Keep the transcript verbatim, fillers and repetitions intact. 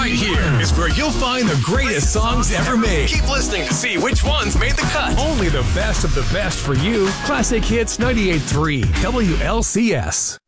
Right here is where you'll find the greatest songs ever made. Keep listening to see which ones made the cut. Only the best of the best for you. Classic Hits ninety-eight point three W L C S.